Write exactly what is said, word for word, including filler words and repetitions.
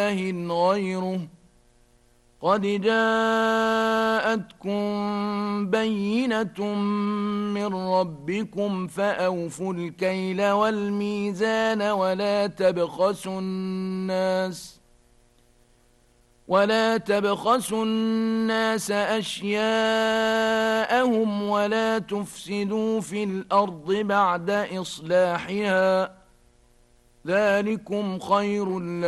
إله غيره قد جاءتكم بينة من ربكم فأوفوا الكيل والميزان ولا تبخسوا الناس ولا تبخسوا الناس أشياءهم ولا تفسدوا في الأرض بعد إصلاحها ذلكم خير لكم